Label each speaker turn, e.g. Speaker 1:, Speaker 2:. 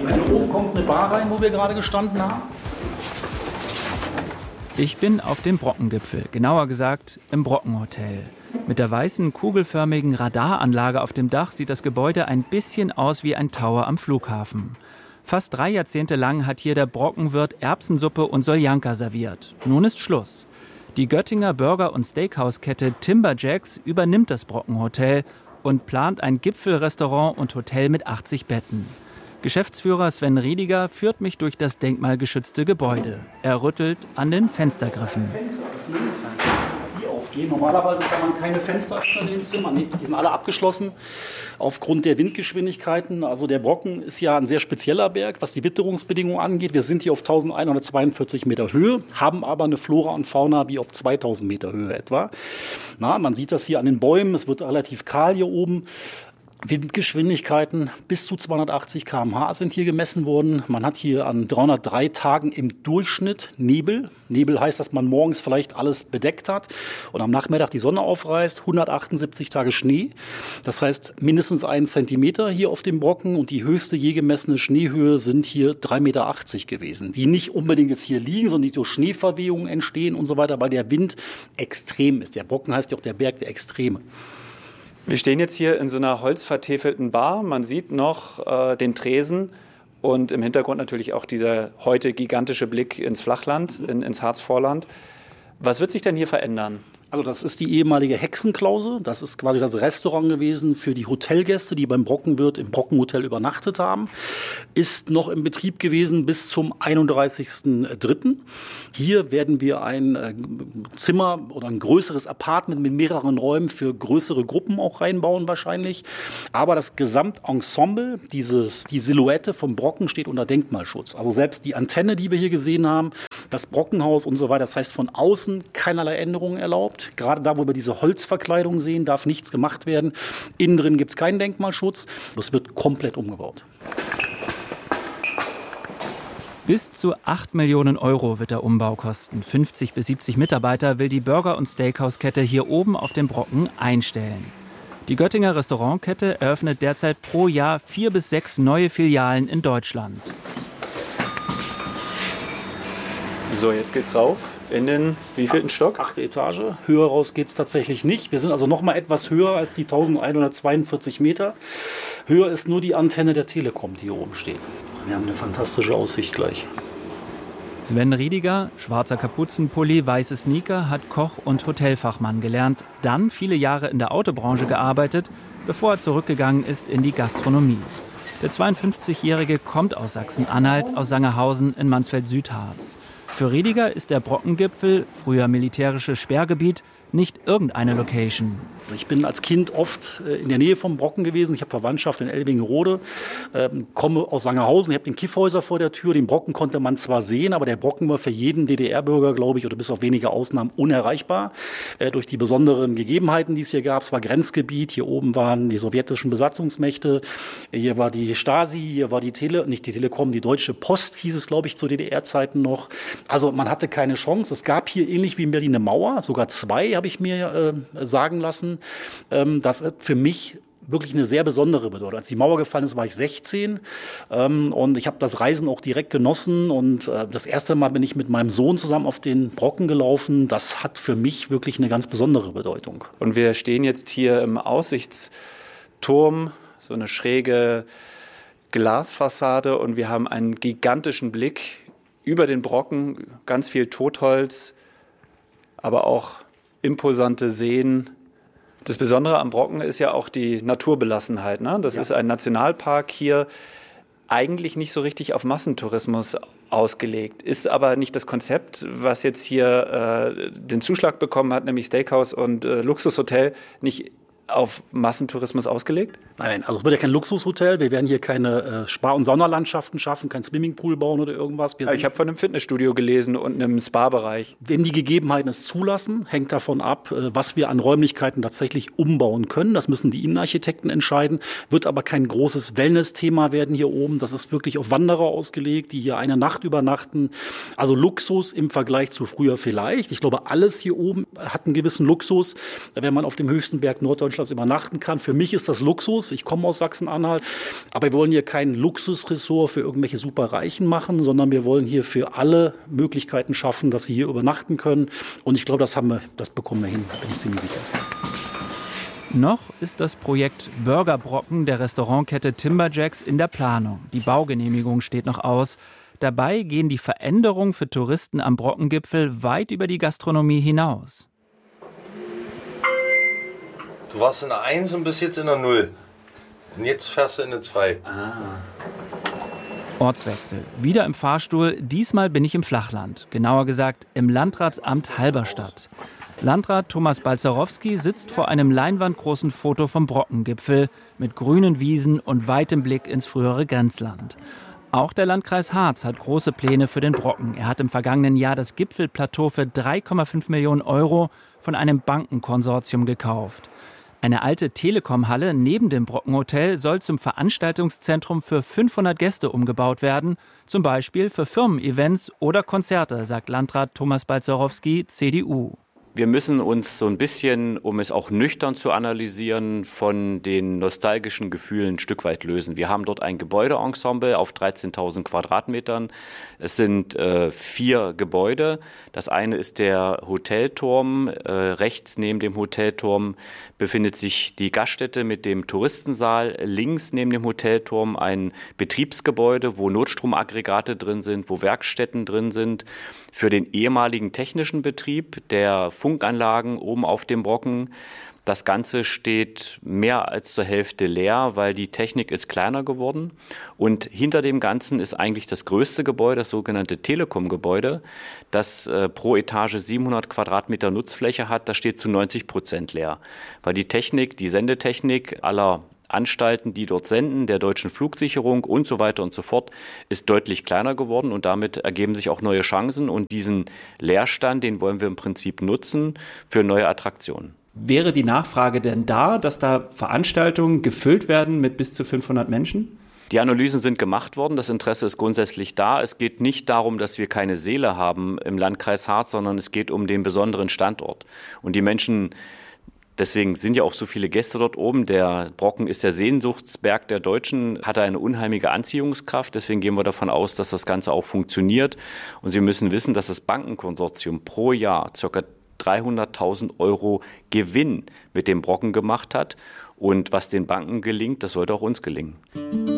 Speaker 1: Hier oben kommt eine Bar rein, wo wir gerade gestanden haben.
Speaker 2: Ich bin auf dem Brockengipfel, genauer gesagt im Brockenhotel. Mit der weißen, kugelförmigen Radaranlage auf dem Dach sieht das Gebäude ein bisschen aus wie ein Tower am Flughafen. Fast 3 Jahrzehnte lang hat hier der Brockenwirt Erbsensuppe und Soljanka serviert. Nun ist Schluss. Die Göttinger Burger- und Steakhouse-Kette Timberjacks übernimmt das Brockenhotel und plant ein Gipfelrestaurant und Hotel mit 80 Betten. Geschäftsführer Sven Riediger führt mich durch das denkmalgeschützte Gebäude. Er rüttelt an den Fenstergriffen.
Speaker 1: Die aufgehen. Normalerweise kann man keine Fenster öffnen in den Zimmern. Die sind alle abgeschlossen aufgrund der Windgeschwindigkeiten. Also der Brocken ist ja ein sehr spezieller Berg, was die Witterungsbedingungen angeht. Wir sind hier auf 1142 Meter Höhe, haben aber eine Flora und Fauna wie auf 2000 Meter Höhe etwa. Man sieht das hier an den Bäumen. Es wird relativ kahl hier oben. Windgeschwindigkeiten bis zu 280 km/h sind hier gemessen worden. Man hat hier an 303 Tagen im Durchschnitt Nebel. Nebel heißt, dass man morgens vielleicht alles bedeckt hat und am Nachmittag die Sonne aufreißt. 178 Tage Schnee. Das heißt mindestens 1 Zentimeter hier auf dem Brocken und die höchste je gemessene Schneehöhe sind hier 3,80 Meter gewesen. Die nicht unbedingt jetzt hier liegen, sondern die durch Schneeverwehungen entstehen und so weiter, weil der Wind extrem ist. Der Brocken heißt ja auch der Berg der Extreme.
Speaker 3: Wir stehen jetzt hier in so einer holzvertäfelten Bar. Man sieht noch den Tresen und im Hintergrund natürlich auch dieser heute gigantische Blick ins Flachland, ins Harzvorland. Was wird sich denn hier verändern?
Speaker 1: Also das ist die ehemalige Hexenklause. Das ist quasi das Restaurant gewesen für die Hotelgäste, die beim Brockenwirt im Brockenhotel übernachtet haben. Ist noch im Betrieb gewesen bis zum 31.03. Hier werden wir ein Zimmer oder ein größeres Apartment mit mehreren Räumen für größere Gruppen auch reinbauen wahrscheinlich. Aber das Gesamtensemble, die Silhouette vom Brocken steht unter Denkmalschutz. Also selbst die Antenne, die wir hier gesehen haben, das Brockenhaus und so weiter. Das heißt von außen keinerlei Änderungen erlaubt. Gerade da, wo wir diese Holzverkleidung sehen, darf nichts gemacht werden. Innen drin gibt es keinen Denkmalschutz. Das wird komplett umgebaut.
Speaker 2: Bis zu 8 Millionen Euro wird der Umbau kosten. 50 bis 70 Mitarbeiter will die Burger- und Steakhouse-Kette hier oben auf dem Brocken einstellen. Die Göttinger Restaurantkette eröffnet derzeit pro Jahr 4 bis 6 neue Filialen in Deutschland.
Speaker 3: So, jetzt geht's rauf in den wievielten Stock?
Speaker 1: 8. Etage. Höher raus geht's tatsächlich nicht. Wir sind also noch mal etwas höher als die 1142 Meter. Höher ist nur die Antenne der Telekom, die hier oben steht. Wir haben eine fantastische Aussicht gleich.
Speaker 2: Sven Riediger, schwarzer Kapuzenpulli, weiße Sneaker, hat Koch und Hotelfachmann gelernt, dann viele Jahre in der Autobranche gearbeitet, bevor er zurückgegangen ist in die Gastronomie. Der 52-Jährige kommt aus Sachsen-Anhalt, aus Sangerhausen in Mansfeld-Südharz. Für Riediger ist der Brockengipfel, früher militärisches Sperrgebiet, nicht irgendeine Location.
Speaker 1: Ich bin als Kind oft in der Nähe vom Brocken gewesen. Ich habe Verwandtschaft in Elvingerode, komme aus Sangerhausen. Ich habe den Kiffhäuser vor der Tür. Den Brocken konnte man zwar sehen, aber der Brocken war für jeden DDR-Bürger, glaube ich, oder bis auf wenige Ausnahmen unerreichbar. Durch die besonderen Gegebenheiten, die es hier gab. Es war Grenzgebiet. Hier oben waren die sowjetischen Besatzungsmächte. Hier war die Stasi, hier war die Telekom, die Deutsche Post hieß es, glaube ich, zu DDR-Zeiten noch. Also man hatte keine Chance. Es gab hier ähnlich wie in Berlin eine Mauer, sogar 2, habe ich mir sagen lassen. Das ist für mich wirklich eine sehr besondere Bedeutung. Als die Mauer gefallen ist, war ich 16 und ich habe das Reisen auch direkt genossen und das erste Mal bin ich mit meinem Sohn zusammen auf den Brocken gelaufen. Das hat für mich wirklich eine ganz besondere Bedeutung.
Speaker 3: Und wir stehen jetzt hier im Aussichtsturm, so eine schräge Glasfassade und wir haben einen gigantischen Blick über den Brocken, ganz viel Totholz, aber auch imposante Seen. Das Besondere am Brocken ist ja auch die Naturbelassenheit, ne? Das ist ein Nationalpark hier, eigentlich nicht so richtig auf Massentourismus ausgelegt. Ist aber nicht das Konzept, was jetzt hier den Zuschlag bekommen hat, nämlich Steakhouse und Luxushotel, nicht auf Massentourismus ausgelegt?
Speaker 1: Nein, also es wird ja kein Luxushotel. Wir werden hier keine Spa- und Saunalandschaften schaffen, kein Swimmingpool bauen oder irgendwas.
Speaker 3: Ich habe von einem Fitnessstudio gelesen und einem Spa-Bereich.
Speaker 1: Wenn die Gegebenheiten es zulassen, hängt davon ab, was wir an Räumlichkeiten tatsächlich umbauen können. Das müssen die Innenarchitekten entscheiden. Wird aber kein großes Wellness-Thema werden hier oben. Das ist wirklich auf Wanderer ausgelegt, die hier eine Nacht übernachten. Also Luxus im Vergleich zu früher vielleicht. Ich glaube, alles hier oben hat einen gewissen Luxus. Wenn man auf dem höchsten Berg Norddeutschlands Stellplatz übernachten kann. Für mich ist das Luxus. Ich komme aus Sachsen-Anhalt. Aber wir wollen hier kein Luxusressort für irgendwelche Superreichen machen, sondern wir wollen hier für alle Möglichkeiten schaffen, dass sie hier übernachten können. Und ich glaube, das bekommen wir hin, bin ich ziemlich sicher.
Speaker 2: Noch ist das Projekt Burgerbrocken der Restaurantkette Timberjacks in der Planung. Die Baugenehmigung steht noch aus. Dabei gehen die Veränderungen für Touristen am Brockengipfel weit über die Gastronomie hinaus.
Speaker 4: Du warst in der 1 und bist jetzt in der 0. Und jetzt fährst du in der 2.
Speaker 2: Ortswechsel. Wieder im Fahrstuhl. Diesmal bin ich im Flachland. Genauer gesagt im Landratsamt Halberstadt. Landrat Thomas Balzerowski sitzt vor einem leinwandgroßen Foto vom Brockengipfel mit grünen Wiesen und weitem Blick ins frühere Grenzland. Auch der Landkreis Harz hat große Pläne für den Brocken. Er hat im vergangenen Jahr das Gipfelplateau für 3,5 Millionen Euro von einem Bankenkonsortium gekauft. Eine alte Telekom-Halle neben dem Brockenhotel soll zum Veranstaltungszentrum für 500 Gäste umgebaut werden, zum Beispiel für Firmen-Events oder Konzerte, sagt Landrat Thomas Balzerowski, CDU.
Speaker 5: Wir müssen uns so ein bisschen, um es auch nüchtern zu analysieren, von den nostalgischen Gefühlen ein Stück weit lösen. Wir haben dort ein Gebäudeensemble auf 13.000 Quadratmetern. Es sind 4 Gebäude. Das eine ist der Hotelturm. Rechts neben dem Hotelturm befindet sich die Gaststätte mit dem Touristensaal. Links neben dem Hotelturm ein Betriebsgebäude, wo Notstromaggregate drin sind, wo Werkstätten drin sind. Für den ehemaligen technischen Betrieb der Funkanlagen oben auf dem Brocken. Das Ganze steht mehr als zur Hälfte leer, weil die Technik ist kleiner geworden. Und hinter dem Ganzen ist eigentlich das größte Gebäude, das sogenannte Telekom-Gebäude, das pro Etage 700 Quadratmeter Nutzfläche hat. Das steht zu 90% leer, weil die Technik, die Sendetechnik aller Anstalten, die dort senden, der deutschen Flugsicherung und so weiter und so fort, ist deutlich kleiner geworden und damit ergeben sich auch neue Chancen und diesen Leerstand, den wollen wir im Prinzip nutzen für neue Attraktionen.
Speaker 2: Wäre die Nachfrage denn da, dass da Veranstaltungen gefüllt werden mit bis zu 500 Menschen?
Speaker 5: Die Analysen sind gemacht worden, das Interesse ist grundsätzlich da. Es geht nicht darum, dass wir keine Seele haben im Landkreis Harz, sondern es geht um den besonderen Standort. Und die Menschen, deswegen sind ja auch so viele Gäste dort oben. Der Brocken ist der Sehnsuchtsberg der Deutschen, hat eine unheimliche Anziehungskraft. Deswegen gehen wir davon aus, dass das Ganze auch funktioniert. Und Sie müssen wissen, dass das Bankenkonsortium pro Jahr ca. 300.000 Euro Gewinn mit dem Brocken gemacht hat. Und was den Banken gelingt, das sollte auch uns gelingen.